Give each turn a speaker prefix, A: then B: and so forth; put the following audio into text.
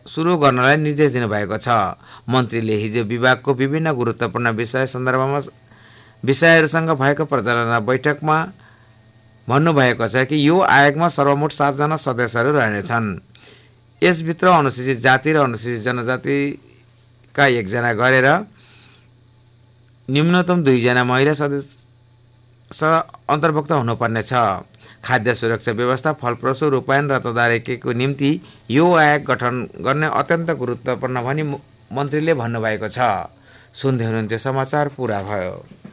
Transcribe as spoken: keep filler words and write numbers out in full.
A: सुरु गर्नलाई निर्देश दिनुभएको छ। मन्त्रीले हिजो विभागको विभिन्न गुरुत्वपूर्ण विषय सन्दर्भमा विषयहरूसँग भएको परिचालना बैठकमा भन्नुभएको छ कि यो आयोगमा सर्वमोट सातजना सदस्यहरू रहनेछन्। यसभित्र अनुसूचित जाति र अनुसूचित जनजातिका एकजना गरेर न्यूनतम दुईजना महिला सदस्य अन्तर्भुक्त हुनुपर्नेछ। खाद्य सुरक्षा व्यवस्था फलप्रसू रूपायन र तदारकीको निम्ति यो आयोग गठन गर्ने अत्यन्त गुरुत्वपूर्ण भनी मन्त्रीले भन्नुभएको छ। सुन्दै हुनुहुन्थ्यो समाचार पुरा भयो।